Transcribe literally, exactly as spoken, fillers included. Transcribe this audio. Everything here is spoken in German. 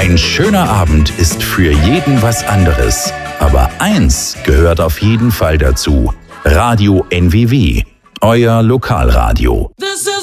Ein schöner Abend ist für jeden was anderes. Aber eins gehört auf jeden Fall dazu. Radio N W W, euer Lokalradio.